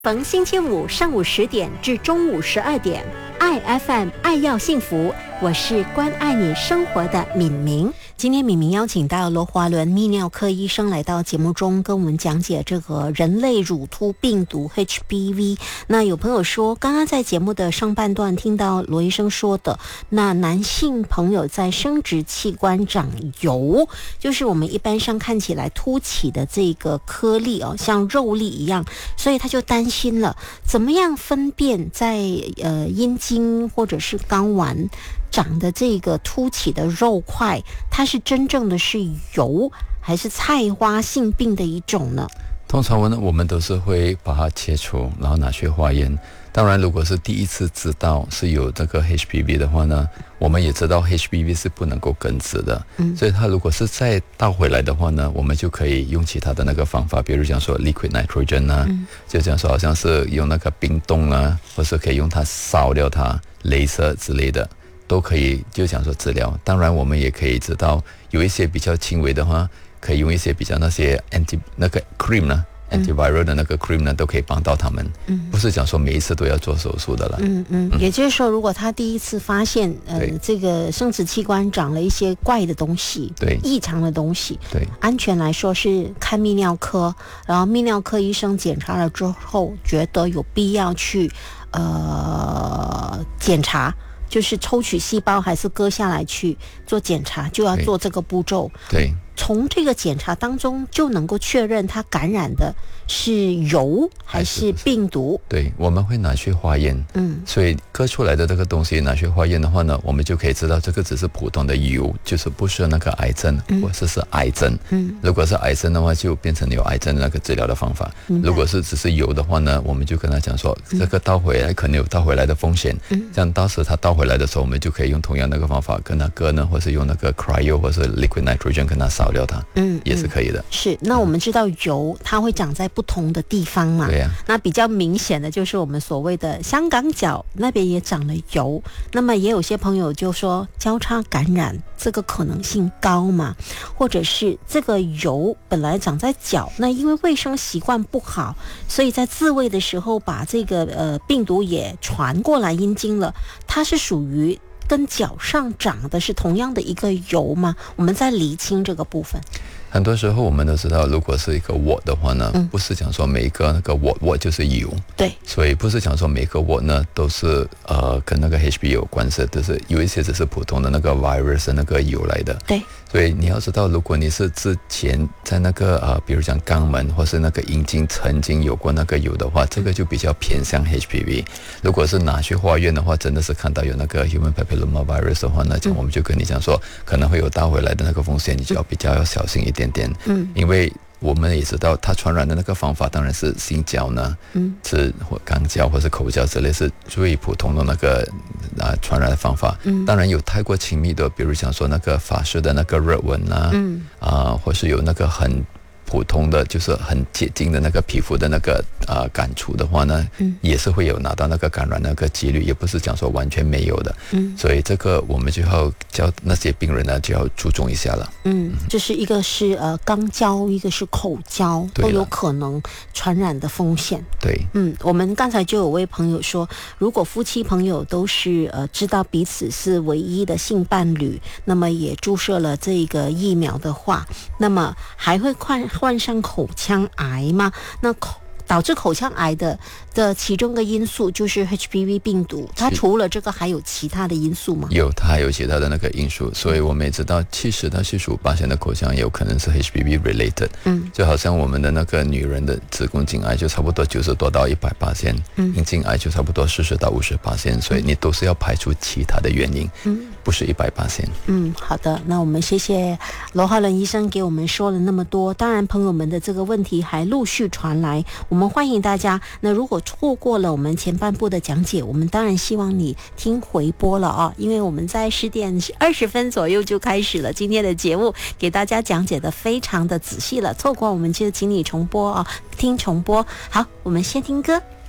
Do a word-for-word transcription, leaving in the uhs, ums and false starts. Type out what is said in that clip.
逢星期五上午十点至中午十二点，爱 F M 爱要幸福，我是关爱你生活的敏明。今天敏明邀请到罗华伦泌尿科医生来到节目中，跟我们讲解这个人类乳突病毒 H P V。那有朋友说，刚刚在节目的上半段听到罗医生说的，那男性朋友在生殖器官长疣，就是我们一般上看起来凸起的这个颗粒哦，像肉粒一样，所以他就担心了，怎么样分辨在呃阴茎或者是睾丸长的这个凸起的肉块，它是真正的是疣还是菜花性病的一种呢？ 通常呢，我们都是会把它切除，然后拿去化验。当然，如果是第一次知道是有这个 H P V 的话呢，我们也知道 H P V 是不能够根治的，嗯，所以它如果是再倒回来的话呢，我们就可以用其他的那个方法，比如讲说 liquid nitrogen 啊，嗯，就讲说好像是用那个冰冻啊，或是可以用它烧掉它，雷射之类的，都可以就讲说治疗。当然，我们也可以知道有一些比较轻微的话，可以用一些比较那些 anti 那个 cream 呢。antiviral 的那个 cream 呢，都可以帮到他们，嗯，不是讲说每一次都要做手术的了。 嗯嗯，嗯也就是说，如果他第一次发现，呃，这个生殖器官长了一些怪的东西， 对， 异常的东西， 对， 安全来说是看泌尿科，然后泌尿科医生检查了之后，觉得有必要去呃检查。就是抽取细胞还是割下来去做检查，就要做这个步骤。 对， 从这个检查当中就能够确认它感染的是疣还是病毒。 对，我们会拿去化验。嗯，所以割出来的这个东西拿去化验的话呢，我们就可以知道这个只是普通的疣，就是不是那个癌症，嗯，或者是癌症。嗯，如果是癌症的话，就变成有癌症的那个治疗的方法。如果是只是疣的话呢，我们就跟他讲说，这个倒回来可能有倒回来的风险。嗯，这样到时他倒回来的时候，我们就可以用同样那个方法跟他割呢，或是用那个 cryo 或是 liquid nitrogen 跟他烧掉它，嗯，也是可以的。 是，那我们知道疣它会长在不同的地方嘛？ 对呀，啊。 那比较明显的就是我们所谓的香港脚那边也长了疣，那么也有些朋友就说交叉感染这个可能性高嘛？或者是这个疣本来长在脚，那因为卫生习惯不好，所以在自慰的时候把这个呃病毒也传过来阴茎了。它是属于跟脚上长的是同样的一个疣吗？我们在厘清这个部分。 很多时候我们都知道，如果是一个窝的话呢，嗯，不是讲说每一个那个窝窝就是疣， 对， 所以不是讲说每个窝呢都是呃跟那个 H P V 有关系，就是有一些只是普通的那个 virus 的那个疣来的， 对。 所以你要知道，如果你是之前在那个呃，比如讲肛门或是那个阴茎曾经有过那个疣的话，这个就比较偏向 H P V。如果是拿去化验的话，真的是看到有那个 human papilloma virus 的话，那就我们就跟你讲说，可能会有倒回来的那个风险，你就要比较要小心一点点。嗯，因为我们也知道，它传染的那个方法当然是性交呢，嗯，是或肛交或是口交之类是最普通的那个啊传染的方法。嗯，当然有太过亲密的，比如想说那个法式的那个热吻啊，嗯，啊，或是有那个很普通的就是很接近的那个皮肤的那个呃感触的话呢，嗯，也是会有拿到那个感染那个几率，也不是讲说完全没有的，嗯，所以这个我们就要叫那些病人呢就要注重一下了。 嗯，这是一个是呃肛交，一个是口交，都有可能传染的风险。 对， 嗯，我们刚才就有位朋友说，如果夫妻朋友都是呃知道彼此是唯一的性伴侣，那么也注射了这个疫苗的话，那么还会患患上口腔癌吗？那口导致口腔癌的的其中一个因素就是 H P V 病毒，它除了这个还有其他的因素吗？ 有，它还有其他的那个因素，所以我们也知道七十到七十五%的口腔有可能是 H P V related， 嗯，就好像我们的那个女人的子宫颈癌就差不多九十多到一百%，嗯，阴茎癌就差不多四十到五十%，所以你都是要排除其他的原因，嗯，不是一百%。 嗯，好的，那我们谢谢罗浩伦医生给我们说了那么多，当然朋友们的这个问题还陆续传来，我们欢迎大家。那如果错过了我们前半部的讲解，我们当然希望你听回播了啊，因为我们在十点二十分左右就开始了今天的节目，给大家讲解的非常的仔细了，错过我们就请你重播啊，听重播。好，我们先听歌。